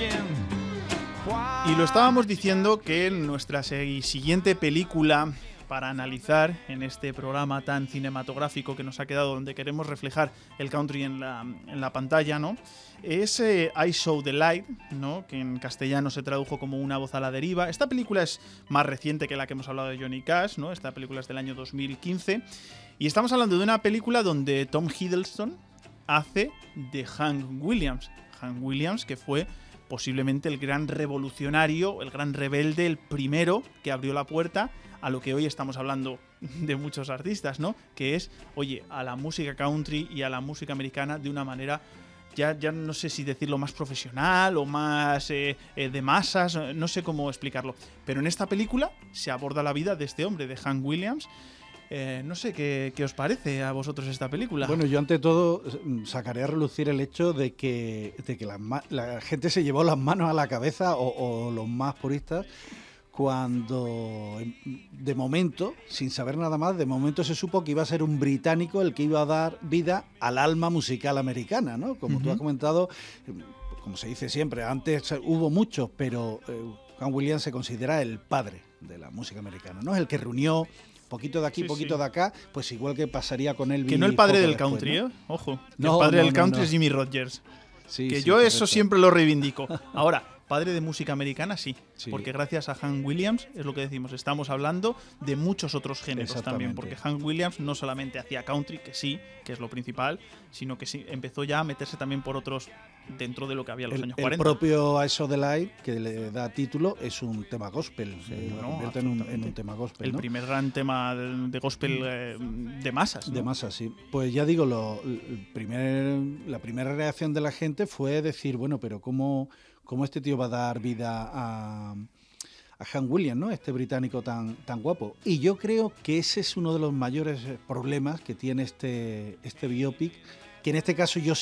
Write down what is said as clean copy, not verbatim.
Y lo estábamos diciendo que nuestra siguiente película para analizar en este programa tan cinematográfico que nos ha quedado, donde queremos reflejar el country en la pantalla, ¿no? Es I Saw the Light, ¿no? Que en castellano se tradujo como Una voz a la deriva. Esta película es más reciente que la que hemos hablado de Johnny Cash, ¿no? Esta película es del año 2015. Y estamos hablando de una película donde Tom Hiddleston hace de Hank Williams. Hank Williams, que fue posiblemente el gran revolucionario, el gran rebelde, el primero que abrió la puerta a lo que hoy estamos hablando de muchos artistas, ¿no? Que es, oye, a la música country y a la música americana de una manera, ya no sé si decirlo más profesional o más de masas, no sé cómo explicarlo. Pero en esta película se aborda la vida de este hombre, de Hank Williams. No sé qué os parece a vosotros esta película. Bueno, yo ante todo sacaré a relucir el hecho de que la gente se llevó las manos a la cabeza, o los más puristas, cuando de momento, sin saber nada más, de momento se supo que iba a ser un británico el que iba a dar vida al alma musical americana, ¿no? Como tú has comentado, como se dice siempre, antes hubo muchos, pero Hank Williams se considera el padre de la música americana, ¿no? Es el que reunió poquito de aquí, sí, poquito de acá, pues igual que pasaría con Elvis. Que no el padre del después, country, ¿no? Ojo. No, el padre del country es Jimmy Rogers. Sí, que sí, yo correcto. eso siempre lo reivindico. Ahora, padre de música americana sí, porque gracias a Hank Williams, es lo que decimos, estamos hablando de muchos otros géneros también, porque Hank Williams no solamente hacía country, que sí, que es lo principal, sino que sí, empezó ya a meterse también por otros dentro de lo que había en los años 40. El propio I Saw the Light, que le da título, es un tema gospel, lo convierte en un tema gospel, ¿no? El primer gran tema de gospel de masas, ¿no? De masas, sí. Pues ya digo, la primera reacción de la gente fue decir, bueno, pero ¿cómo este tío va a dar vida a Hank Williams, ¿no? Este británico tan guapo? Y yo creo que ese es uno de los mayores problemas que tiene este biopic, que en este caso yo